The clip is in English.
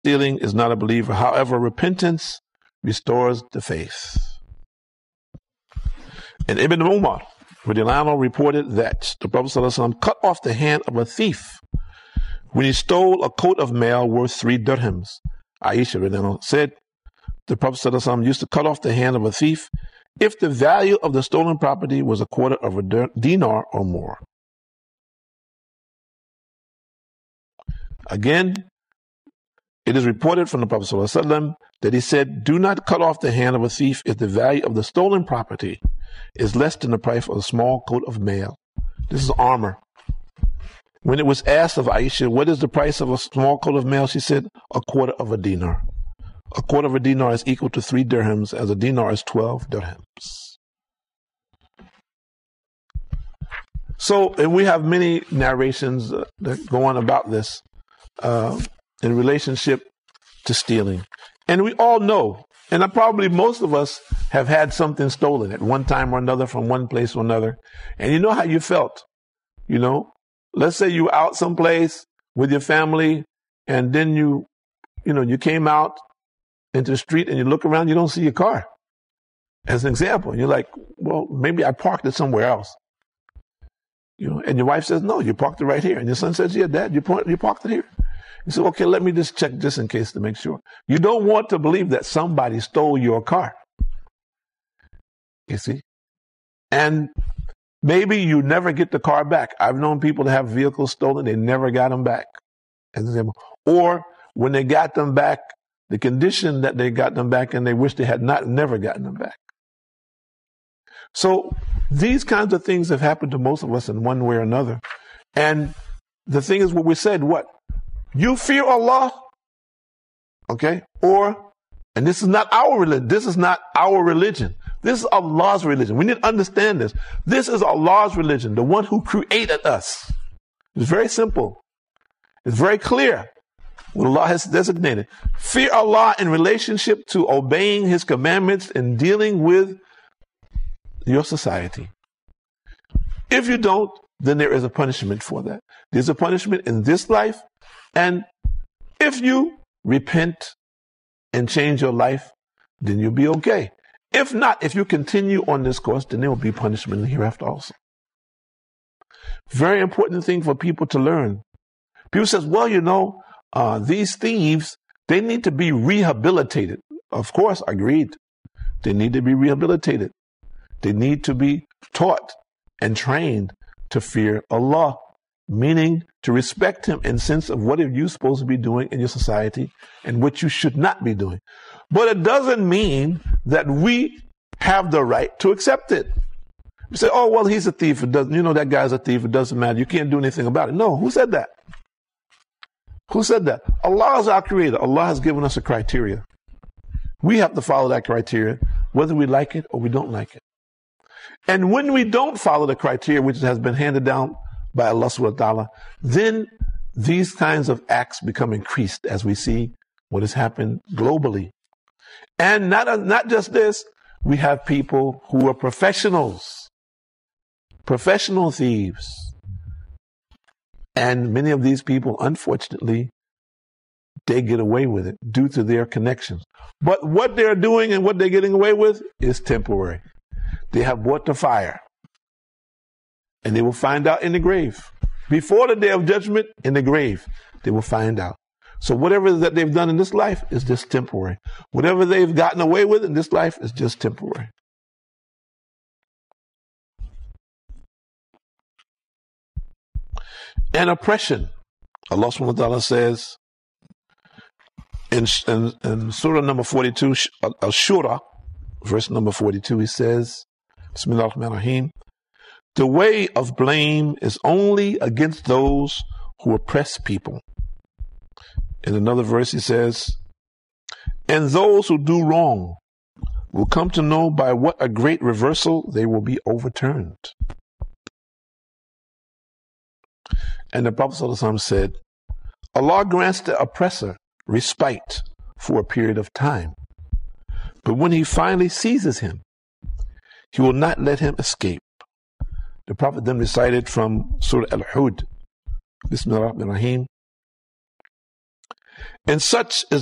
stealing is not a believer. However, repentance restores the faith. And Ibn Umar reported that the Prophet ﷺ cut off the hand of a thief when he stole a coat of mail worth 3 dirhams. Aisha said the Prophet ﷺ used to cut off the hand of a thief if the value of the stolen property was a quarter of a dinar or more. Again, it is reported from the Prophet ﷺ that he said, do not cut off the hand of a thief if the value of the stolen property is less than the price of a small coat of mail. This is armor. When it was asked of Aisha, what is the price of a small coat of mail? She said, a quarter of a dinar. A quarter of a dinar is equal to 3 dirhams, as a dinar is 12 dirhams. So, and we have many narrations that go on about this in relationship to stealing. And we all know, and probably most of us have had something stolen at one time or another from one place or another. And you know how you felt, you know? Let's say you were out someplace with your family, and then you came out into the street and you look around, you don't see your car. As an example, you're like, well, maybe I parked it somewhere else. And your wife says, no, you parked it right here. And your son says, yeah, Dad, you parked it here. You say, okay, let me just check just in case to make sure. You don't want to believe that somebody stole your car. You see? And maybe you never get the car back. I've known people to have vehicles stolen, they never got them back. As an example. Or when they got them back, the condition that they got them back and they wish they had never gotten them back. So these kinds of things have happened to most of us in one way or another. And the thing is what we said, what? You fear Allah, okay? And this is not our religion. This is not our religion. This is Allah's religion. We need to understand this. This is Allah's religion, the one who created us. It's very simple. It's very clear what Allah has designated. Fear Allah in relationship to obeying His commandments and dealing with your society. If you don't, then there is a punishment for that. There's a punishment in this life. And if you repent and change your life, then you'll be okay. If not, if you continue on this course, then there will be punishment hereafter also. Very important thing for people to learn. People says, well, these thieves, they need to be rehabilitated. Of course, agreed. They need to be rehabilitated. They need to be taught and trained to fear Allah, meaning to respect Him in sense of what are you supposed to be doing in your society and what you should not be doing. But it doesn't mean that we have the right to accept it. You say, oh, well, he's a thief. It doesn't, that guy's a thief. It doesn't matter. You can't do anything about it. No, who said that? Who said that? Allah is our creator. Allah has given us a criteria. We have to follow that criteria, whether we like it or we don't like it. And when we don't follow the criteria, which has been handed down by Allah subhanahu wa ta'ala, then these kinds of acts become increased as we see what has happened globally. And not just this, we have people who are professionals, professional thieves. And many of these people, unfortunately, they get away with it due to their connections. But what they're doing and what they're getting away with is temporary. They have bought the fire. And they will find out in the grave. Before the day of judgment, in the grave, they will find out. So whatever that they've done in this life is just temporary. Whatever they've gotten away with in this life is just temporary. And oppression. Allah subhanahu wa ta'ala says in Surah number 42, Al-Shura, verse number 42, He says, Bismillah ar-Rahman ar-Rahim, the way of blame is only against those who oppress people. In another verse, He says, and those who do wrong will come to know by what a great reversal they will be overturned. And the Prophet ﷺ said, Allah grants the oppressor respite for a period of time. But when He finally seizes him, He will not let him escape. The Prophet then recited from Surah Al-Hud, Bismillah ar-Rahman ar-Rahim, And such is